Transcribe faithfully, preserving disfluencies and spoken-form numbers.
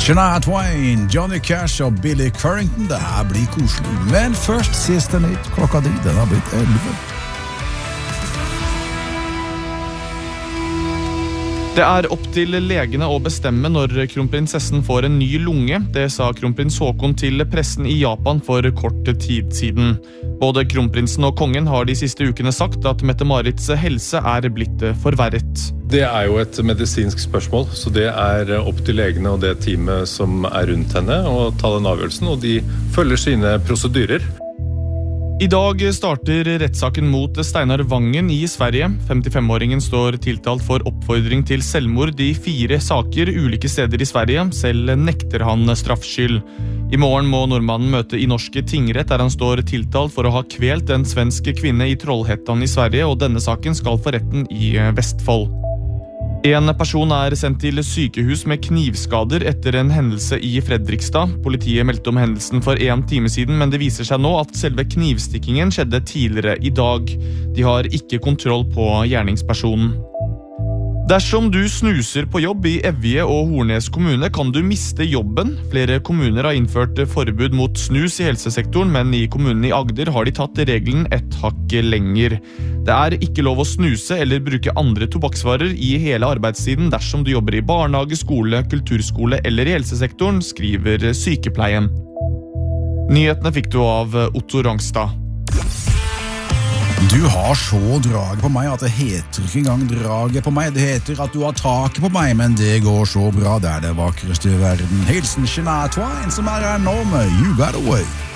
Shania Twain, Johnny Cash og Billy Currington. Det her blir koselig. Men først siste nytt klokka di. Den har blitt elleve. Det er opp til legene å bestemme når kronprinsessen får en ny lunge. Det sa kronprins Haakon til pressen i Japan for kort tid siden. Både kronprinsen og kongen har de siste ukene sagt at Mette-Marits helse er blitt forverret. Det er jo et medisinsk spørsmål, så det er opp til legene og det teamet som er rundt henne å ta den avgjørelsen, og de følger sine prosedyrer. I dag starter rettssaken mot Steinar Vangen i Sverige. femtifem-åringen står tiltalt for oppfordring til selvmord i fire saker ulike steder i Sverige. Selv nekter han straffskyld. I morgen må nordmannen møte i norske tingrett der han står tiltalt for å ha kvelt en svensk kvinne i Trollhättan i Sverige, og denne saken skal for retten i Vestfold. En person er sendt til sykehus med knivskader etter en hendelse i Fredrikstad. Politiet meldte om hendelsen for en time siden, men det viser seg nå at selve knivstikkingen skjedde tidligere i dag. De har ikke kontroll på gjerningspersonen. Dersom du snuser på jobb i Evje og Hornnes kommune, kan du miste jobben. Flere kommuner har innført forbud mot snus i helsesektoren, men i kommunen i Agder har de tatt regelen et hakk lenger. Det er ikke lov å snuse eller bruke andre tobakksvarer i hele arbeidstiden dersom du jobber i barnehage, skole, kulturskole eller i helsesektoren, skriver Sykepleien. Nyhetene fikk du av Otto Rangstad. Du har så draget på meg at det heter ikke engang draget på meg. Det heter at du har taket på meg, men det går så bra. Det er det vakreste i verden. Hilsen Shania Twain, som er her nå med You Got Away.